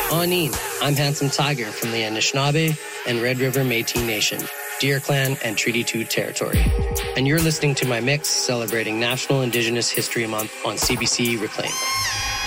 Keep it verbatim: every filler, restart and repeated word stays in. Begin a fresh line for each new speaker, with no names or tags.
Aneen, I'm Handsome Tiger from the Anishinaabe and Red River Métis Nation, Deer Clan, and Treaty two territory. And you're listening to my mix celebrating National Indigenous History Month on C B C Reclaim.